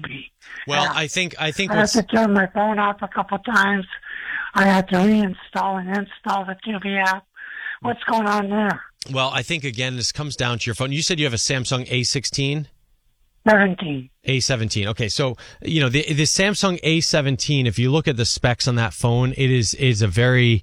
be. Well, I think I had to turn my phone off a couple times. I had to reinstall and install the Tubi app. What's going on there? Well, I think, again, this comes down to your phone. You said you have a Samsung A16? 17. A17. Okay, so, the Samsung A17, if you look at the specs on that phone, it is a very...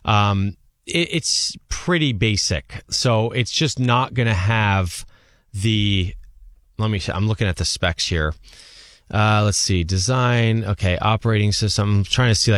it's pretty basic. So it's just not going to have the... Let me see. I'm looking at the specs here. Let's see. Design. Okay. Operating system. I'm trying to see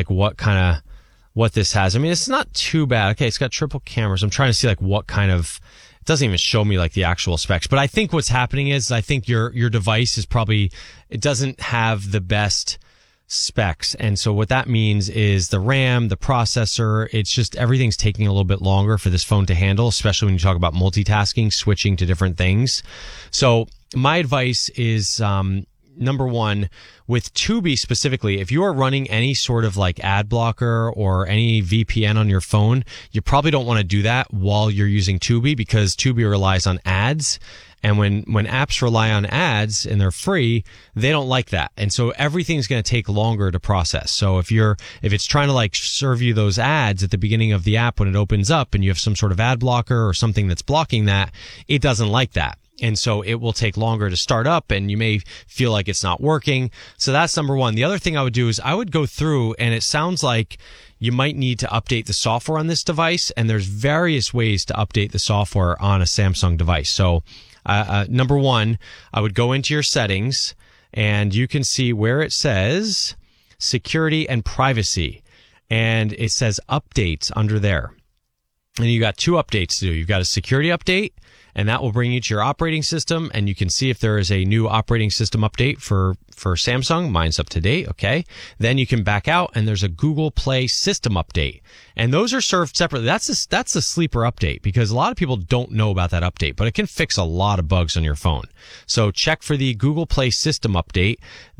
what this has. I mean, it's not too bad. Okay. It's got triple cameras. I'm trying to see what kind of, it doesn't even show me the actual specs, but I think what's happening is I think your device is probably, it doesn't have the best specs. And so what that means is the RAM, the processor, it's just everything's taking a little bit longer for this phone to handle, especially when you talk about multitasking, switching to different things. So my advice is, number one, with Tubi specifically, if you are running any sort of ad blocker or any VPN on your phone, you probably don't want to do that while you're using Tubi, because Tubi relies on ads. And when apps rely on ads and they're free, they don't like that. And so everything's going to take longer to process. So if it's trying to serve you those ads at the beginning of the app when it opens up and you have some sort of ad blocker or something that's blocking that, it doesn't like that. And so it will take longer to start up and you may feel like it's not working. So that's number one. The other thing I would do is I would go through, and it sounds like you might need to update the software on this device. And there's various ways to update the software on a Samsung device. So number one, I would go into your settings and you can see where it says security and privacy. And it says updates under there. And you got two updates to do. You've got a security update, and that will bring you to your operating system, and you can see if there is a new operating system update for Samsung. Mine's up to date, okay? Then you can back out, and there's a Google Play system update. And those are served separately. That's a sleeper update, because a lot of people don't know about that update, but it can fix a lot of bugs on your phone. So check for the Google Play system update.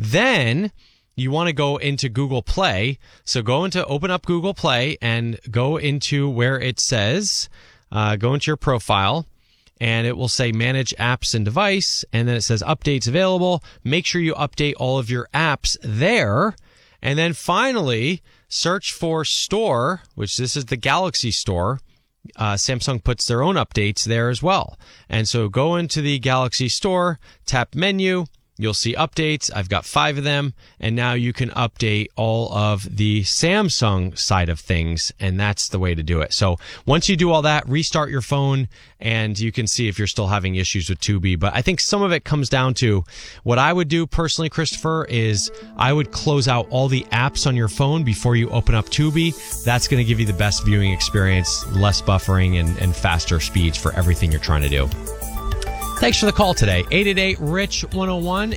Then you want to go into Google Play. So open up Google Play and go into where it says, go into your profile, and it will say manage apps and device. And then it says updates available. Make sure you update all of your apps there. And then finally, search for store, which this is the Galaxy Store. Samsung puts their own updates there as well. And so go into the Galaxy Store, tap menu. You'll see updates. I've got 5 of them. And now you can update all of the Samsung side of things. And that's the way to do it. So once you do all that, restart your phone and you can see if you're still having issues with Tubi. But I think some of it comes down to what I would do personally, Christopher, is I would close out all the apps on your phone before you open up Tubi. That's going to give you the best viewing experience, less buffering and faster speeds for everything you're trying to do. Thanks for the call today. 888-RICH-101,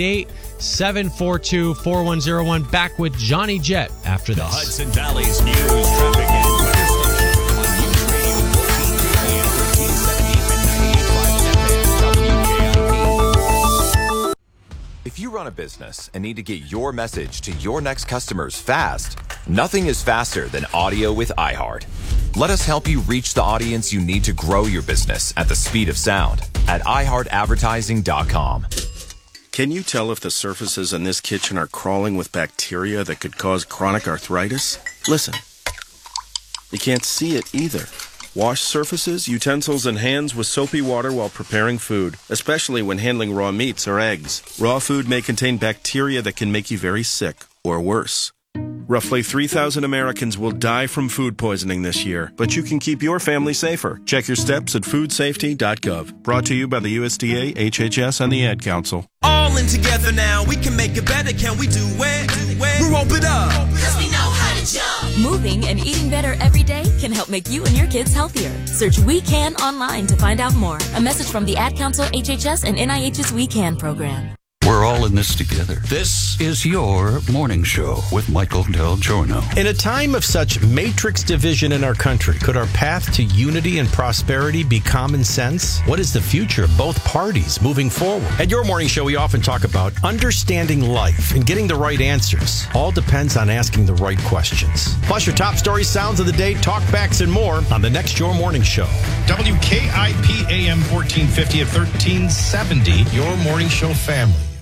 888-742-4101. Back with Johnny Jet after this. The Hudson Valley's news, traffic, and weather station on News Radio 1430 and 1370 WKIP. If you run a business and need to get your message to your next customers fast, nothing is faster than audio with iHeart. Let us help you reach the audience you need to grow your business at the speed of sound at iHeartAdvertising.com. Can you tell if the surfaces in this kitchen are crawling with bacteria that could cause chronic arthritis? Listen. You can't see it either. Wash surfaces, utensils, and hands with soapy water while preparing food, especially when handling raw meats or eggs. Raw food may contain bacteria that can make you very sick, or worse. Roughly 3,000 Americans will die from food poisoning this year, but you can keep your family safer. Check your steps at foodsafety.gov. Brought to you by the USDA, HHS, and the Ad Council. All in together now, we can make it better, can we do it? We rope it up, cause we know how to jump. Moving and eating better every day can help make you and your kids healthier. Search We Can online to find out more. A message from the Ad Council, HHS, and NIH's We Can program. We're all in this together. This is your morning show with Michael Del Giorno. In a time of such matrix division in our country, could our path to unity and prosperity be common sense? What is the future of both parties moving forward? At your morning show, we often talk about understanding life and getting the right answers. All depends on asking the right questions. Plus your top stories, sounds of the day, talkbacks, and more on the next Your Morning Show. WKIP AM 1450 at 1370, Your Morning Show family.